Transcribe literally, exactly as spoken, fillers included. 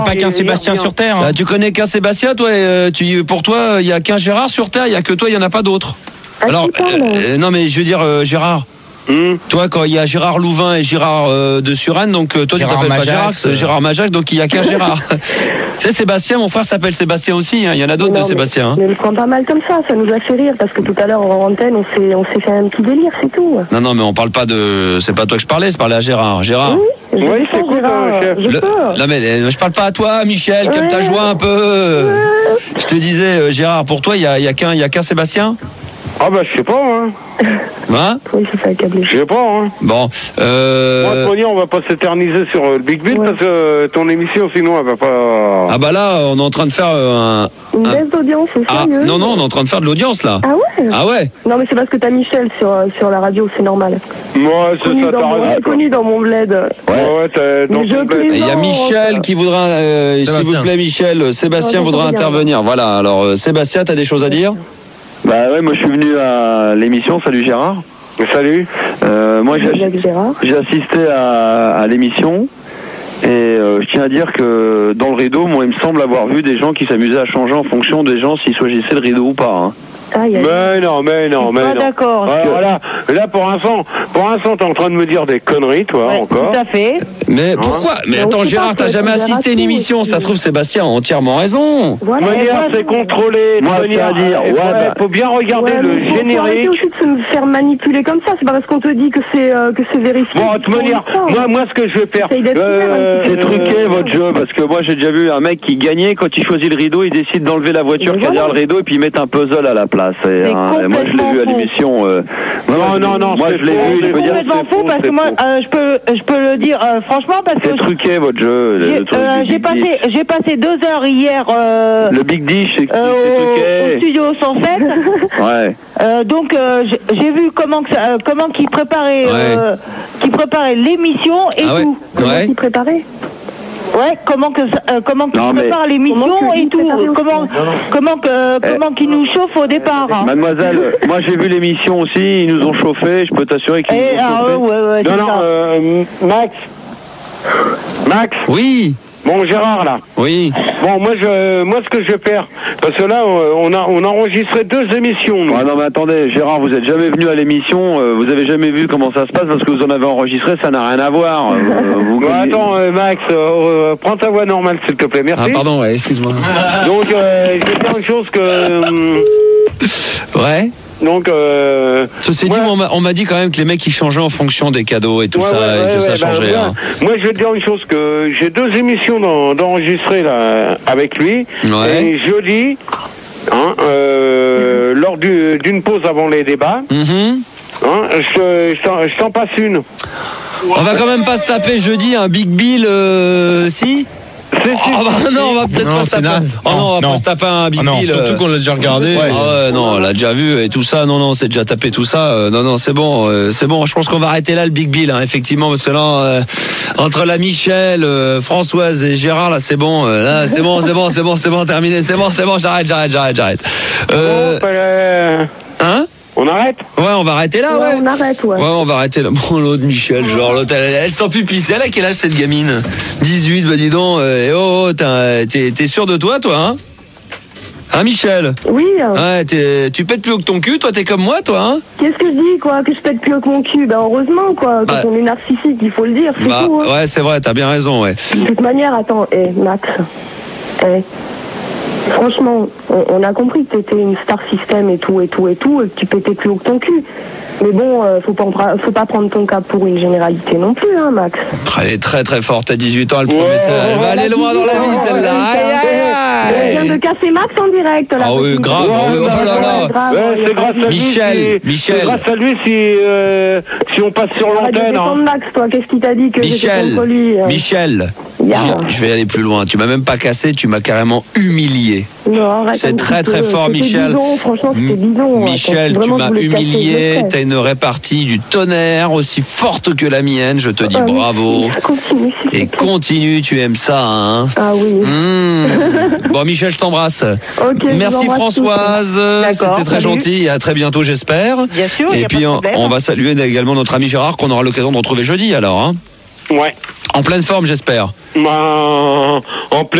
Pas qu'un Sébastien sur Terre. Hein. Bah, tu connais qu'un Sébastien, toi. Euh, tu, pour toi, il y a qu'un Gérard sur Terre. Il y a que toi. Il y en a pas d'autres. Ah, Alors, euh, non, mais je veux dire, euh, Gérard. Mmh. Toi, quand il y a Gérard Louvain et Gérard euh, de Suresnes, donc euh, toi Gérard tu t'appelles pas Gérard, Majax, c'est euh... Gérard Majax, donc il y a qu'un Gérard. Tu sais, Sébastien, mon frère s'appelle Sébastien aussi. Hein. Il y en a d'autres de mais, Sébastien. Hein. Mais le prends pas mal comme ça. Ça nous a fait rire parce que tout à l'heure en antenne, on s'est, on s'est fait un petit délire, c'est tout. Non, non, mais on parle pas de. C'est pas toi que je parlais, je parlais à Gérard. Gérard. Oui, je Oui, c'est cool, Gérard. euh, Je Le... peux. Non, mais euh, je parle pas à toi, Michel, comme Ouais. t'as joué un peu. Ouais. Je te disais, euh, Gérard, pour toi, il y a, il y a qu'un, il y a qu'un Sébastien. Ah bah je sais pas, hein. Hein? Oui, c'est ça accablé. Je sais pas, hein. Bon. Euh... Moi, de toute manière, on va pas s'éterniser sur euh, le Big Bill Ouais. parce que euh, ton émission, sinon, elle va pas... Ah bah là, on est en train de faire euh, un. Une un- baisse d'audience, c'est Ah sérieux? non non, on est en train de faire de l'audience là. Ah ouais? Ah ouais. Non, mais c'est parce que t'as Michel sur, sur la radio, c'est normal. Moi, c'est Connu ça, dans, t'as mon, raison. connu dans mon bled. Ouais, ouais, t'as... dans Mais je ton bled. plaisante. Il y a Michel qui voudra, euh, s'il Sébastien. vous plaît, Michel, euh, Sébastien Non, voudra j'entends bien. intervenir. Voilà. Alors euh, Sébastien, t'as des choses à dire? Bah ouais, moi je suis venu à l'émission. Salut Gérard. Salut. Euh, moi j'ai Jacques Gérard. j'ai assisté à, à l'émission et euh, je tiens à dire que dans le rideau, moi il me semble avoir vu des gens qui s'amusaient à changer en fonction des gens s'ils choisissaient le rideau ou pas. Hein. Aïe, aïe. Mais non, mais non, mais Ah, non. d'accord. Alors là, là, pour l'instant, pour l'instant, t'es en train de me dire des conneries, toi, Ouais, encore. tout à fait. Mais pourquoi? Mais Mais on attends, sait Gérard, pas, t'as faut jamais être assisté à une modération émission. aussi. Ça se trouve, Sébastien a entièrement raison. De Voilà. manière, moi, c'est je- contrôlé. De Moi, manière, c'est-à-dire, euh, ouais, ouais, bah- faut bien regarder Ouais, le mais faut- faut arrêter générique. aussi de se faire manipuler comme ça. C'est pas parce qu'on te dit que c'est euh, que c'est vérifié. Bon, de toute manière, moi, moi, ce que je vais faire, Essaye d'être euh, clair, C'est truqué votre jeu parce que moi j'ai déjà vu un mec qui gagnait quand il choisit le rideau, il décide d'enlever la voiture Mais qui est voilà. derrière le rideau et puis il met un puzzle à la place. Et, C'est hein, et moi je l'ai vu à complètement faux. l'émission. euh, Non, moi, non, non, moi c'est je l'ai faux, vu. c'est Je veux dire, Complètement c'est faux faux, parce c'est que moi, faux. euh, je peux, je peux le dire euh, franchement parce que c'est truqué votre jeu. le- j'ai le truc euh, du j'ai Big passé, Dish. j'ai passé deux heures hier euh, Le Big Dish, c'est euh, au, au c'est truqué. studio cent sept. Ouais. Euh, donc euh, j'ai- j'ai vu comment que ça, euh, comment qu'ils préparaient, euh, qu'ils préparaient l'émission et Ah ouais. tout. Comment Ouais. s'y préparer? Ouais, comment que ça- euh, comment qu'ils Non, mais- préparent l'émission Comment que et vous tout. préparez aussi. Comment comment que comment qu'ils nous chauffent au départ. hein. Mademoiselle, moi j'ai vu l'émission aussi, ils nous ont chauffé, je peux t'assurer qu'ils Et nous ont ah, chauffé. ouais, ouais, ouais, Non, c'est non, ça. euh, Max. Max. Oui. Bon, Gérard, là. Oui. Bon, moi, je, moi, ce que je vais faire, parce que là, on a, on a enregistré deux émissions, nous. Ah non mais attendez, Gérard, vous êtes jamais venu à l'émission, euh, vous avez jamais vu comment ça se passe parce que vous en avez enregistré, ça n'a rien à voir. Euh, vous Bon, attends, euh, Max, euh, euh, prends ta voix normale, s'il te plaît, merci. Ah pardon, ouais, excuse-moi. Donc, euh, je vais faire une chose que... hum, Ouais. donc, euh... Ceci dit, ouais. on m'a- on m'a dit quand même que les mecs ils changeaient en fonction des cadeaux et tout Ouais, ça, ouais, et ouais, que ça ouais, bah, changeait. voilà. hein. Moi, je vais te dire une chose, que j'ai deux émissions d'en- d'enregistrer là avec lui. Ouais. Et jeudi, hein, euh, lors du- d'une pause avant les débats, Mhm. hein, je, je t'en- je t'en passe une. On va quand même pas se taper jeudi un Big Bill, euh, si? C'est Oh, bah, non, on va peut-être Non, pas se c'est taper. naze. Oh non, on va Non. pas se taper un Big Ah non, Bill. surtout euh. qu'on l'a déjà regardé. Ah ouais, non, on l'a déjà vu et tout ça. Non, non, c'est déjà tapé tout ça. Euh, non, non, c'est bon, euh, c'est bon. Je pense qu'on va arrêter là le Big Bill, hein, effectivement, parce que là, euh, entre la Michel, euh, Françoise et Gérard, là, c'est bon. euh, là, c'est bon, c'est bon, c'est bon, c'est bon, terminé. C'est bon, c'est bon, j'arrête, j'arrête, j'arrête, j'arrête. Euh, Bon, euh, hein? on arrête. Ouais, on va arrêter là, Ouais, ouais. on arrête, ouais. Ouais, on va arrêter là. Bon, l'autre Michel, genre, l'autre, elle, elle sent plus pisser. Elle a quel âge cette gamine? dix-huit, bah dis donc. euh, eh oh, oh, t'as- t'es t'es sûr de toi, toi, hein? Hein, Michel? Oui, euh, Ouais, t'es- tu pètes plus haut que ton cul, toi, t'es comme moi, toi, hein? qu'est-ce que je dis, quoi? Que je pète plus haut que mon cul? Ben, heureusement, quoi. Quand Bah. on est narcissique, il faut le dire, c'est Bah, tout. Hein. ouais, c'est vrai, t'as bien raison, ouais. De toute manière, attends, eh, Max, eh, franchement, on, on a compris que t'étais une star system et tout, et tout, et tout, et que tu pétais plus haut que ton cul. Mais bon, euh, faut, pas, en pra- faut pas prendre ton cas pour une généralité non plus, hein, Max. Elle est très très forte, à dix-huit ans, elle promet Ouais, ça. Elle va Elle a aller loin dans la vie, dix-huit ans, celle-là. ouais, Aïe, aïe, Elle aïe. vient de casser Max en direct, là. Ah oui, parce que- grave, oui, oh là là. grave, Ouais, y a c'est pas grâce de- à Michel, lui si, Michel. c'est grâce à lui si, euh, si on passe sur Arrête de l'antenne. défendre Hein. Max, toi. Qu'est-ce qu'il t'a dit que j'étais Michel, contre lui euh Michel, Ya. je, je vais aller plus loin. Tu m'as même pas cassé, tu m'as carrément humilié. Non, arrête C'est un très, petit très peu. fort, C'était Michel. bidon, franchement, c'était M- bidon. Michel, Attends, tu vraiment, m'as je voulais te casser humilié, le t'as une répartie du tonnerre aussi forte que la mienne, je te dis Ah, mais bravo. si, continue, s'il te Et plaît. continue, tu aimes ça, hein? Ah oui. Mmh. Bon, Michel, je t'embrasse. Ok, je vous Merci embrasse Françoise, D'accord, c'était très salut. gentil et à très bientôt, j'espère. Bien sûr, y Et a puis pas de on, problème. on va saluer également notre ami Gérard qu'on aura l'occasion de retrouver jeudi alors, hein? Ouais. En pleine forme, j'espère. Bah, en plein